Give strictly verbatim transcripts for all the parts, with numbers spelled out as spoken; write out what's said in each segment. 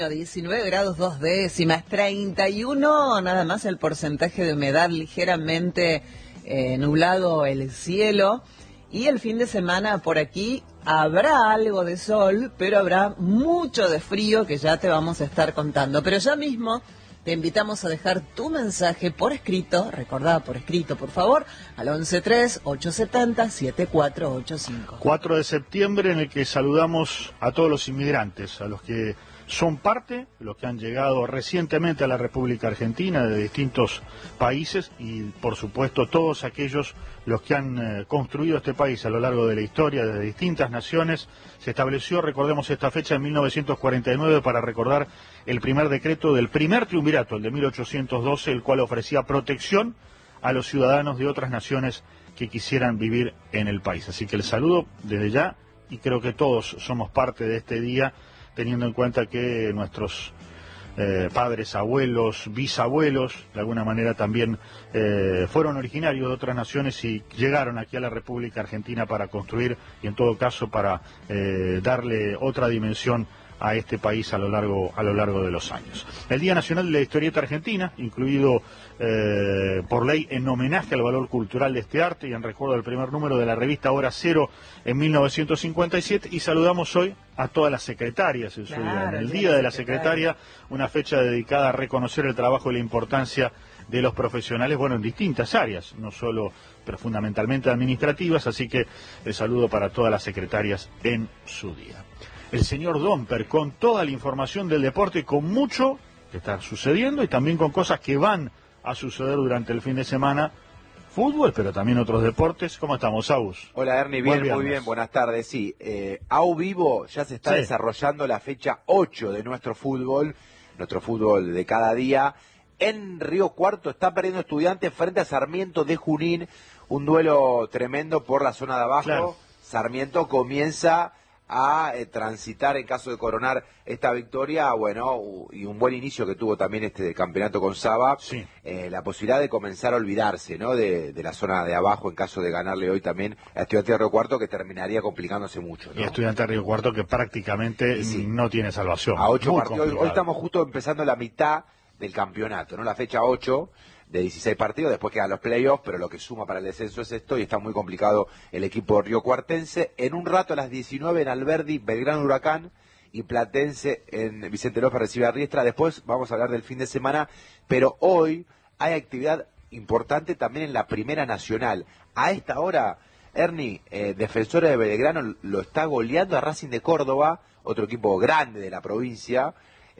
diecinueve grados dos décimas, treinta y uno nada más el porcentaje de humedad, ligeramente eh, nublado el cielo. Y el fin de semana por aquí habrá algo de sol, pero habrá mucho de frío que ya te vamos a estar contando. Pero ya mismo te invitamos a dejar tu mensaje por escrito, recordá por escrito por favor, al once tres, ocho siete cero, siete cuatro ocho cinco. cuatro de septiembre, en el que saludamos a todos los inmigrantes, a los que son parte, los que han llegado recientemente a la República Argentina de distintos países y por supuesto todos aquellos los que han eh, construido este país a lo largo de la historia de distintas naciones. Se estableció, recordemos esta fecha, en mil novecientos cuarenta y nueve para recordar el primer decreto del primer triunvirato, el de mil ochocientos doce, el cual ofrecía protección a los ciudadanos de otras naciones que quisieran vivir en el país. Así que el saludo desde ya, y creo que todos somos parte de este día, teniendo en cuenta que nuestros eh, padres, abuelos, bisabuelos, de alguna manera también eh, fueron originarios de otras naciones y llegaron aquí a la República Argentina para construir y en todo caso para eh, darle otra dimensión a este país a lo largo a lo largo de los años. El Día Nacional de la Historieta Argentina, incluido eh, por ley en homenaje al valor cultural de este arte y en recuerdo del primer número de la revista Hora Cero en mil novecientos cincuenta y siete, y saludamos hoy a todas las secretarias en su Claro, día, en el el Día de la Secretaria, una fecha dedicada a reconocer el trabajo y la importancia de los profesionales, bueno, en distintas áreas, no solo, pero fundamentalmente administrativas, así que el saludo para todas las secretarias en su día. El señor Domper con toda la información del deporte, con mucho que está sucediendo y también con cosas que van a suceder durante el fin de semana. Fútbol, pero también otros deportes. ¿Cómo estamos, Agus? Hola, Ernie, bien, muy bien, buenas tardes. Sí, eh, A U Vivo ya se está sí. desarrollando la fecha ocho de nuestro fútbol, nuestro fútbol de cada día. En Río Cuarto está perdiendo Estudiantes frente a Sarmiento de Junín, un duelo tremendo por la zona de abajo. Claro. Sarmiento comienza a eh, transitar en caso de coronar esta victoria, bueno, y un buen inicio que tuvo también este campeonato con Saba, sí. eh, la posibilidad de comenzar a olvidarse, ¿no?, de, de la zona de abajo en caso de ganarle hoy también a Estudiantes de Río Cuarto, que terminaría complicándose mucho, ¿no? Y Estudiantes de Río Cuarto que prácticamente sí. no tiene salvación. A ocho partidos, hoy, hoy estamos justo empezando la mitad del campeonato, ¿no?, la fecha ocho de dieciséis partidos, después quedan los playoffs, pero lo que suma para el descenso es esto, y está muy complicado el equipo riocuartense. En un rato a las diecinueve en Alberdi, Belgrano Huracán, y Platense en Vicente López recibe a Riestra. Después vamos a hablar del fin de semana, pero hoy hay actividad importante también en la Primera Nacional. A esta hora, Ernie, eh, Defensor de Belgrano lo está goleando a Racing de Córdoba, otro equipo grande de la provincia.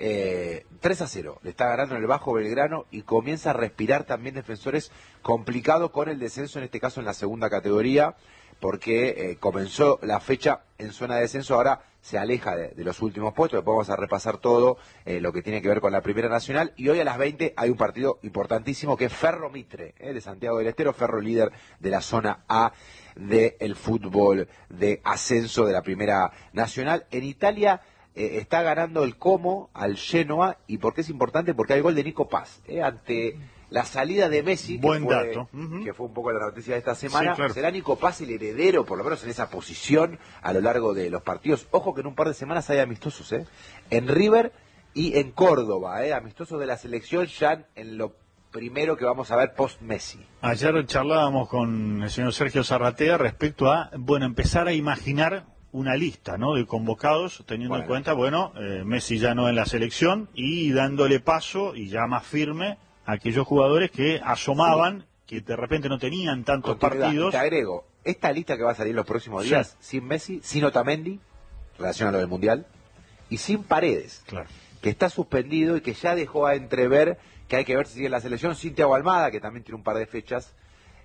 Eh, tres a cero, le está ganando en el Bajo Belgrano y comienza a respirar también Defensores, complicado con el descenso, en este caso en la segunda categoría, porque eh, comenzó la fecha en zona de descenso, ahora se aleja de, de los últimos puestos. Después vamos a repasar todo eh, lo que tiene que ver con la Primera Nacional, y hoy a las veinte hay un partido importantísimo que es Ferro Mitre, eh, de Santiago del Estero, Ferro líder de la zona A del fútbol de ascenso de la Primera Nacional. En Italia Eh, está ganando el Como al Genoa. ¿Y por qué es importante? Porque hay gol de Nico Paz, eh, ante la salida de Messi, que Buen fue, dato. Uh-huh. que fue un poco la noticia de esta semana. Sí, claro. Será Nico Paz el heredero, por lo menos en esa posición, a lo largo de los partidos. Ojo que en un par de semanas hay amistosos, eh, en River y en Córdoba, eh, amistosos de la selección ya en lo primero que vamos a ver post-Messi. Ayer charlábamos con el señor Sergio Zarratea respecto a, bueno, empezar a imaginar una lista, ¿no?, de convocados, teniendo bueno. en cuenta, bueno, eh, Messi ya no en la selección, y dándole paso, y ya más firme, a aquellos jugadores que asomaban, sí. que de repente no tenían tantos partidos. Y te agrego, esta lista que va a salir los próximos días, sí. sin Messi, sin Otamendi, relación a lo del Mundial, y sin Paredes, claro. que está suspendido y que ya dejó a entrever que hay que ver si sigue en la selección, sin Thiago Almada, que también tiene un par de fechas.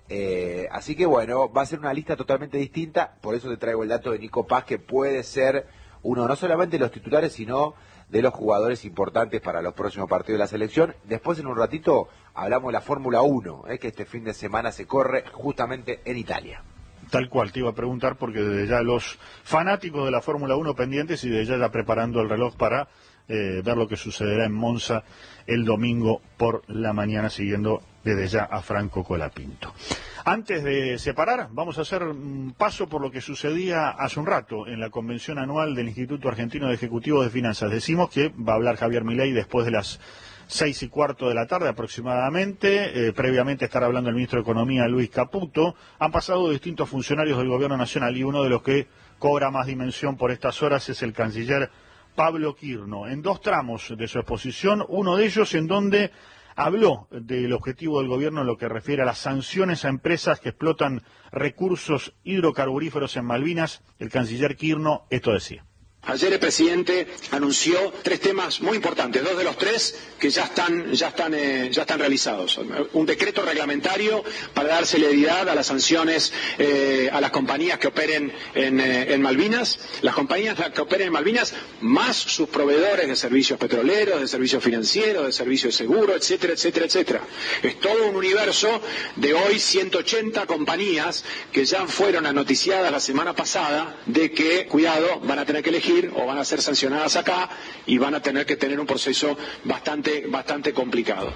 Eh, así que bueno, va a ser una lista totalmente distinta. Por eso te traigo el dato de Nico Paz, que puede ser uno no solamente de los titulares, sino de los jugadores importantes para los próximos partidos de la selección. Después en un ratito hablamos de la Fórmula uno, eh, que este fin de semana se corre justamente en Italia. Tal cual, te iba a preguntar, porque desde ya los fanáticos de la Fórmula uno pendientes y desde ya, ya preparando el reloj para eh, ver lo que sucederá en Monza el domingo por la mañana, siguiendo desde ya a Franco Colapinto. Antes de separar, vamos a hacer un paso por lo que sucedía hace un rato en la convención anual del Instituto Argentino de Ejecutivos de Finanzas. Decimos que va a hablar Javier Milei después de las seis y cuarto de la tarde aproximadamente. Eh, previamente estará hablando el ministro de Economía, Luis Caputo. Han pasado distintos funcionarios del Gobierno Nacional y uno de los que cobra más dimensión por estas horas es el canciller Pablo Quirno, en dos tramos de su exposición, uno de ellos en donde habló del objetivo del gobierno en lo que refiere a las sanciones a empresas que explotan recursos hidrocarburíferos en Malvinas. El canciller Quirno esto decía. Ayer el presidente anunció tres temas muy importantes, dos de los tres que ya están, ya están, eh, ya están realizados. Un decreto reglamentario para dar celeridad a las sanciones eh, a las compañías que operen en, eh, en Malvinas, las compañías que operen en Malvinas, más sus proveedores de servicios petroleros, de servicios financieros, de servicios de seguro, etcétera, etcétera, etcétera. Es todo un universo de hoy ciento ochenta compañías que ya fueron anoticiadas la semana pasada de que, cuidado, van a tener que elegir o van a ser sancionadas acá y van a tener que tener un proceso bastante, bastante complicado.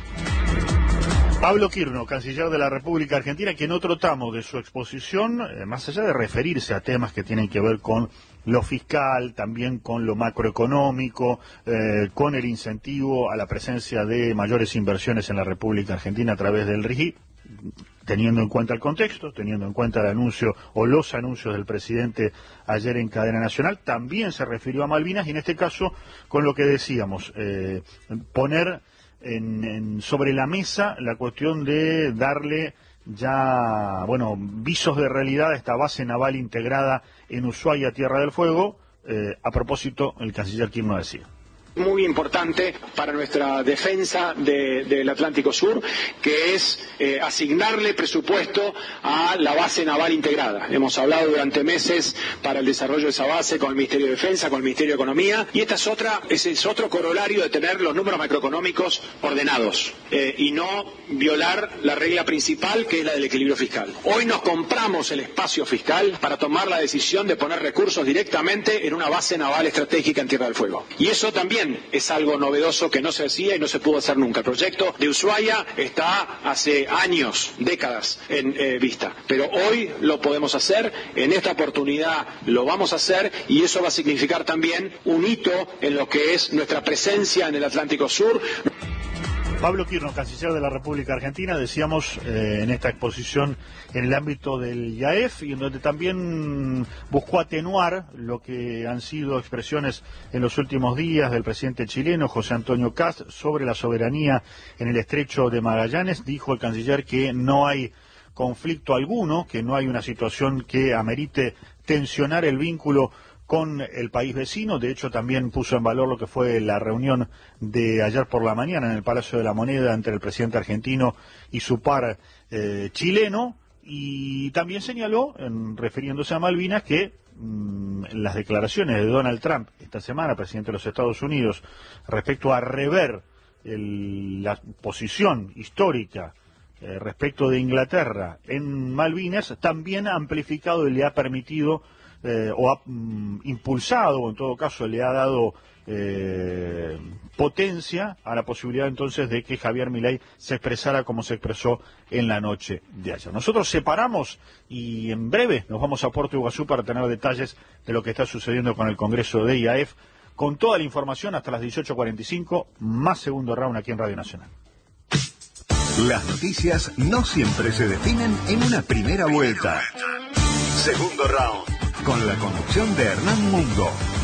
Pablo Quirno, canciller de la República Argentina, que en otro tramo de su exposición, eh, más allá de referirse a temas que tienen que ver con lo fiscal, también con lo macroeconómico, eh, con el incentivo a la presencia de mayores inversiones en la República Argentina a través del R I G I, teniendo en cuenta el contexto, teniendo en cuenta el anuncio o los anuncios del presidente ayer en cadena nacional, también se refirió a Malvinas y en este caso con lo que decíamos, eh, poner en, en, sobre la mesa la cuestión de darle ya, bueno, visos de realidad a esta base naval integrada en Ushuaia, Tierra del Fuego. Eh, a propósito, el canciller Quirno decía. Muy importante para nuestra defensa de, del Atlántico Sur, que es eh, asignarle presupuesto a la base naval integrada. Hemos hablado durante meses para el desarrollo de esa base con el Ministerio de Defensa, con el Ministerio de Economía, y esta es otra, ese es otro corolario de tener los números macroeconómicos ordenados eh, y no violar la regla principal, que es la del equilibrio fiscal. Hoy nos compramos el espacio fiscal para tomar la decisión de poner recursos directamente en una base naval estratégica en Tierra del Fuego. Y eso también es algo novedoso que no se hacía y no se pudo hacer nunca. El proyecto de Ushuaia está hace años, décadas en eh, vista, pero hoy lo podemos hacer, en esta oportunidad lo vamos a hacer y eso va a significar también un hito en lo que es nuestra presencia en el Atlántico Sur. Pablo Quirno, canciller de la República Argentina, decíamos eh, en esta exposición en el ámbito del I A E F y en donde también buscó atenuar lo que han sido expresiones en los últimos días del presidente chileno José Antonio Kast sobre la soberanía en el estrecho de Magallanes. Dijo el canciller que no hay conflicto alguno, que no hay una situación que amerite tensionar el vínculo con el país vecino. De hecho, también puso en valor lo que fue la reunión de ayer por la mañana en el Palacio de la Moneda entre el presidente argentino y su par eh, chileno, y también señaló, en, refiriéndose a Malvinas, que mmm, las declaraciones de Donald Trump esta semana, presidente de los Estados Unidos, respecto a rever el, la posición histórica eh, respecto de Inglaterra en Malvinas, también ha amplificado y le ha permitido Eh, o ha mm, impulsado, o en todo caso le ha dado eh, potencia a la posibilidad entonces de que Javier Milei se expresara como se expresó en la noche de ayer. Nosotros separamos y en breve nos vamos a Puerto Iguazú para tener detalles de lo que está sucediendo con el Congreso de I A E F, con toda la información hasta las dieciocho cuarenta y cinco, más segundo round aquí en Radio Nacional. Las noticias no siempre se definen en una primera vuelta. Segundo round, con la conducción de Hernán Mungo.